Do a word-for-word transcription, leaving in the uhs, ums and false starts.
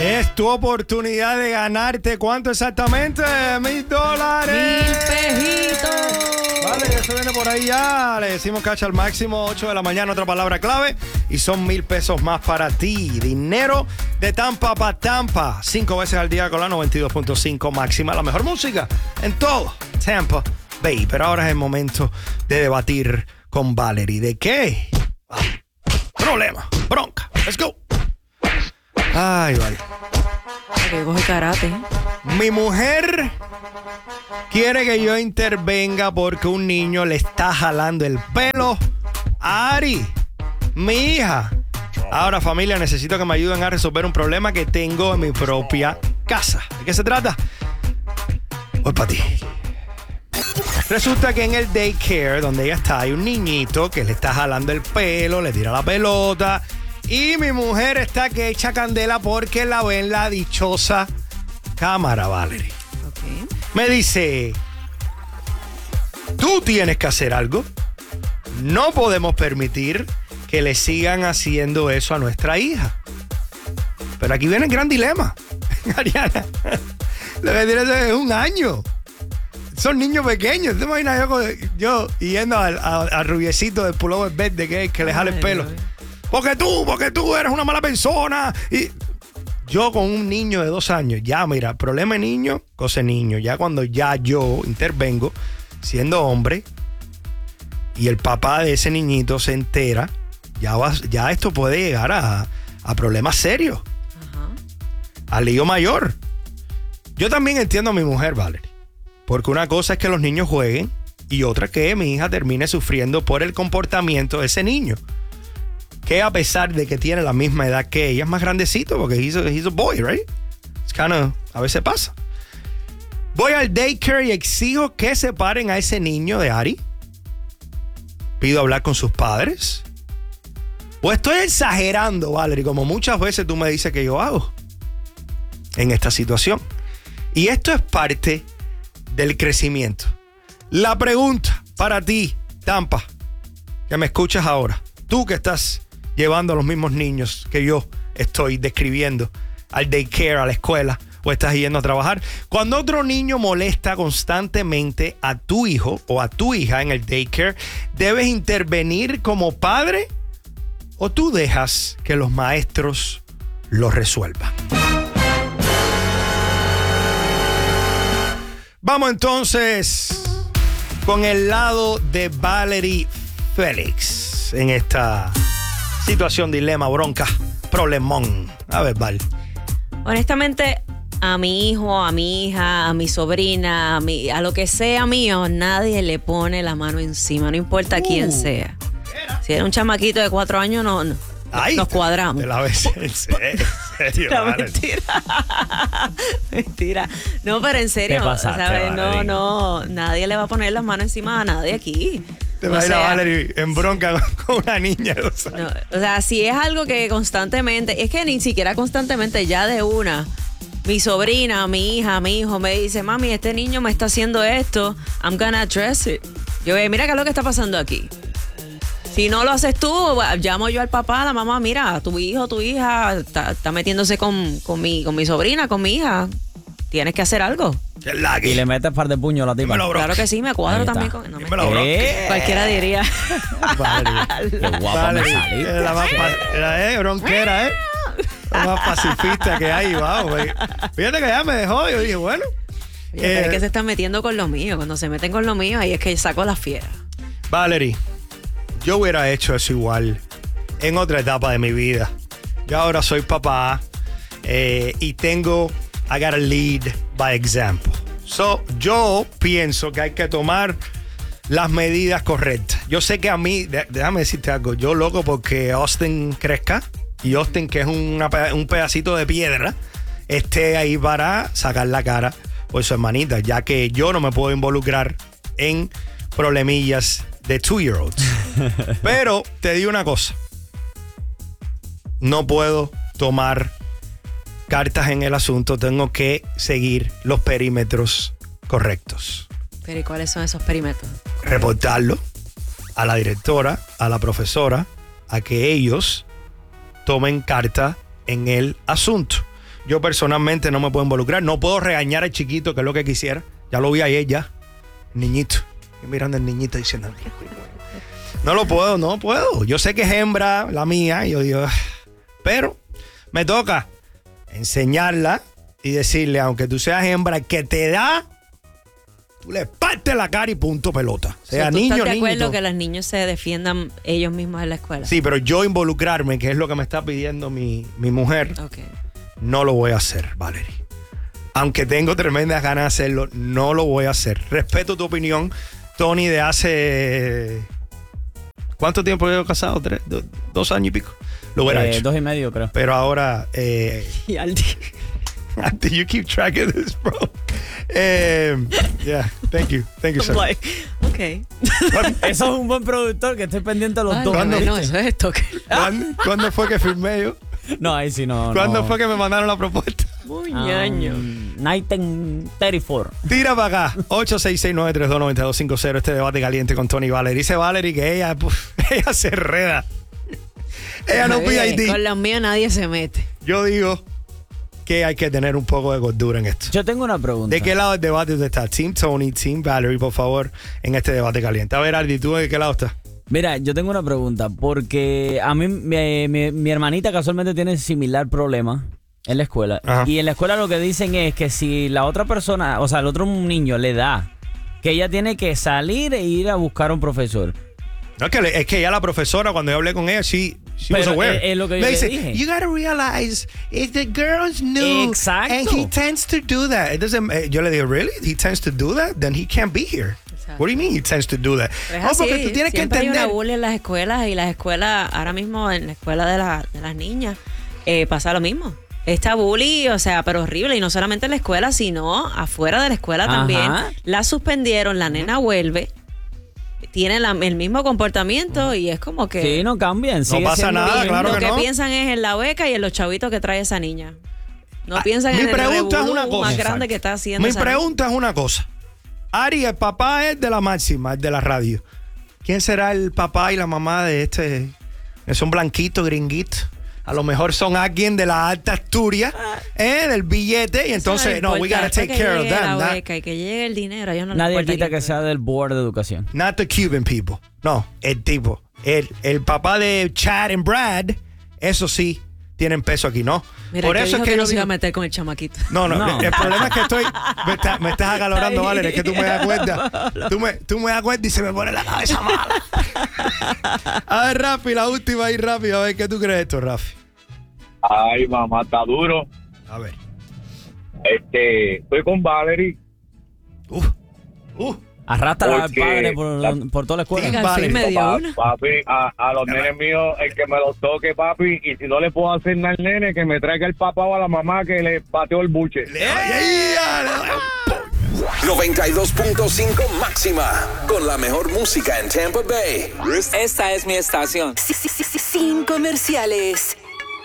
Es tu oportunidad de ganarte. ¿Cuánto exactamente? Mil dólares. Mil pejitos. Vale, eso viene por ahí ya. Le decimos cacha al máximo, ocho de la mañana, otra palabra clave. Y son mil pesos más para ti. Dinero de Tampa para Tampa. Cinco veces al día con la noventa y dos punto cinco máxima. La mejor música en todo Tampa Bay. Pero ahora es el momento de debatir con Valerie. ¿De qué? Ah, problema, bronca. Let's go. Ay, vale. Que coge karate. Mi mujer quiere que yo intervenga porque un niño le está jalando el pelo a Ari, mi hija. Ahora, familia, necesito que me ayuden a resolver un problema que tengo en mi propia casa. ¿De qué se trata? Voy para ti. Resulta que en el daycare donde ella está hay un niñito que le está jalando el pelo, le tira la pelota. Y mi mujer está que echa candela porque la ve en la dichosa cámara, Valerie. Okay. Me dice, tú tienes que hacer algo. No podemos permitir que le sigan haciendo eso a nuestra hija. Pero aquí viene el gran dilema. Ariana, lo que tiene es un año. Son niños pequeños. ¿Te imaginas yo, yo yendo al, al, al rubiecito del pullover verde que, que le jale el pelo? Ay, porque tú, porque tú eres una mala persona. Y yo con un niño de dos años, ya mira, problema de niño, cosa de niño. Ya cuando ya yo intervengo, siendo hombre, y el papá de ese niñito se entera, ya, va, ya esto puede llegar a, a problemas serios. Uh-huh. Al lío mayor. Yo también entiendo a mi mujer, Valerie. Porque una cosa es que los niños jueguen y otra que mi hija termine sufriendo por el comportamiento de ese niño. Que a pesar de que tiene la misma edad que ella, es más grandecito porque he's a, he's a boy, right? It's kind of, a veces pasa. Voy al daycare y exijo que separen a ese niño de Ari. Pido hablar con sus padres. O estoy exagerando, Valerie, como muchas veces tú me dices que yo hago en esta situación. Y esto es parte del crecimiento. La pregunta para ti, Tampa, que me escuchas ahora. Tú que estás llevando a los mismos niños que yo estoy describiendo al daycare, a la escuela, o estás yendo a trabajar. Cuando otro niño molesta constantemente a tu hijo o a tu hija en el daycare, ¿debes intervenir como padre o tú dejas que los maestros lo resuelvan? Vamos entonces con el lado de Valerie Félix en esta situación, dilema, bronca, problemón. A ver, Val. Honestamente, a mi hijo, a mi hija, a mi sobrina, a, mi, a lo que sea mío, nadie le pone la mano encima, no importa uh, quién sea. Si era un chamaquito de cuatro años, no, no Ay, nos cuadramos. Te la ves en serio. No, mentira. Mentira. No, pero en serio, pasaste, ¿sabes? No, Valerie? no, nadie le va a poner las manos encima a nadie aquí. Te va a ir a Valerie en bronca con una niña de dos años. No, o sea, si es algo que constantemente, es que ni siquiera constantemente, ya de una, mi sobrina, mi hija, mi hijo me dice, mami, este niño me está haciendo esto, I'm gonna address it. Yo, mira qué es lo que está pasando aquí. Si no lo haces tú, llamo yo al papá, a la mamá, mira, tu hijo, tu hija está, está metiéndose con, con, mi, con mi sobrina, con mi hija. Tienes que hacer algo. Y le metes par de puños a la tipa. Claro que sí, me cuadro también con... No, me ¿Eh? Cualquiera diría. Vale. Qué guapa Vale. me salí. Es la más pa- la, eh, bronquera, ¿eh? La más pacifista que hay, wow. Güey. Fíjate que ya me dejó. Yo dije, bueno. Oye, pero eh, es que se están metiendo con lo mío. Cuando se meten con lo mío, ahí es que saco la fiera. Valerie, yo hubiera hecho eso igual en otra etapa de mi vida. Yo ahora soy papá eh, y tengo... I gotta lead by example. So, yo pienso que hay que tomar las medidas correctas. Yo sé que a mí, de, déjame decirte algo, yo loco porque Austin crezca y Austin, que es una, un pedacito de piedra, esté ahí para sacar la cara por su hermanita, ya que yo no me puedo involucrar en problemillas de two-year-olds. Pero te digo una cosa, no puedo tomar cartas en el asunto, tengo que seguir los perímetros correctos. Pero ¿y cuáles son esos perímetros? Reportarlo a la directora, a la profesora, a que ellos tomen carta en el asunto. yo personalmente no me puedo involucrar. No puedo regañar al chiquito, que es lo que quisiera. Ya lo vi ayer ya. Niñito. Y mirando al niñito diciendo... No lo puedo, no puedo. Yo sé que es hembra, la mía. Y yo digo... Pero me toca enseñarla y decirle, aunque tú seas hembra, que te da... Tú le partes la cara y punto pelota. O sea, ¿Tú niño, estás de niño, acuerdo todo. que los niños se defiendan ellos mismos en la escuela? Sí, pero yo involucrarme, que es lo que me está pidiendo mi, mi mujer, Okay. no lo voy a hacer, Valerie. Aunque tengo tremendas ganas de hacerlo, no lo voy a hacer. Respeto tu opinión, Tony, de hace... ¿Cuánto tiempo llevo casado? ¿Tres? ¿Dos, dos años y pico? Lo hubiera Eh, hecho. dos y medio, creo. Pero ahora... Eh, Y Aldi. do you keep track of this, bro? Eh, yeah, thank you. Thank you, sir. I'm like, okay. Eso es un buen productor que estoy pendiente a los Ay, dos. ¿Cuándo? bueno, eso es esto. ¿Cuándo, ¿Cuándo fue que firmé yo? No, ahí sí no. ¿Cuándo no. fue que me mandaron la propuesta? Muy Um, ñaño. nineteen thirty-four. Tira para acá, ocho seis seis, nueve tres dos, nueve dos cinco cero, este debate caliente con Tony Valerie. Dice Valerie que ella, puf, ella se enreda. Ella no pide I D. Con los míos nadie se mete. Yo digo que hay que tener un poco de gordura en esto. Yo tengo una pregunta. ¿De qué lado del debate usted está? Team Tony, Team Valerie, por favor, en este debate caliente. A ver, Aldi, ¿tú de qué lado estás? Mira, yo tengo una pregunta, porque a mí, mi, mi- mi hermanita casualmente tiene similar problema en la escuela. Ajá. Y en la escuela lo que dicen es que si la otra persona, o sea, el otro niño le da, que ella tiene que salir e ir a buscar a un profesor. No, es que, le- es que ella, la profesora, cuando yo hablé con ella, she, she was Pero aware. es- es lo que yo Me le dice, dije. you gotta realize, if the girls knew, Exacto. and he tends to do that. It doesn't, eh, yo le digo, really? He tends to do that? Then he can't be here. Exacto. What do you mean he tends to do that? Pero es Oh, así, porque tú tienes que siempre hay entender. una bullying en las escuelas y las escuelas, ahora mismo en la escuela de, la- de las niñas, eh, pasa lo mismo. Esta bully, o sea, pero horrible. Y no solamente en la escuela, sino afuera de la escuela Ajá. también. La suspendieron, la nena vuelve, tiene la- el mismo comportamiento y es como que... Sí, no cambian. sigue pasa siendo nada, bien. claro lo que que no. piensan es en la beca y en los chavitos que trae esa niña. No Ah, piensan mi en el pregunta es revolú una cosa. más grande Exacto. que está haciendo Mi esa niña. pregunta es una cosa. Ari, el papá es de la máxima, el de la radio. ¿Quién será el papá y la mamá de este? Que son blanquitos, gringuitos. A lo mejor son alguien de la alta Asturias, eh, del billete, y entonces, Eso no, we importa, gotta después take que care of llegue them. la Not, beca y que llegue el dinero, a ellos no les Nadie importa quita quién que sea. sea del board de educación. not the Cuban people. No, el tipo. El, el papá de Chad and Brad, eso sí, tienen peso aquí, ¿no? Mira, Por que eso dijo es que que yo no se iba a digo- meter con el chamaquito. No, no, No. El, el problema es que estoy. Me, está- me estás acalorando, Ay. Valeria. Es que tú me das cuenta. Tú me, tú me das cuenta y se me pone la cabeza mala. A ver, Rafi, la última ahí rápido. A ver, ¿qué tú crees de esto, Rafi? Ay, mamá, está duro. A ver. Este, estoy con Valerie. Uh, uh. Arrastra al Porque padre por, la- por toda la escuela. Sí. Al Vale. fin me dio Pa- una. papi, a, a los nenes míos, el que me los toque, papi, y si no le puedo hacer nada al nene, que me traiga el papá o a la mamá que le pateó el buche. Le doy ahí, le doy un puño. noventa y dos punto cinco máxima, con la mejor música en Tampa Bay. Esta es mi estación. Sin comerciales.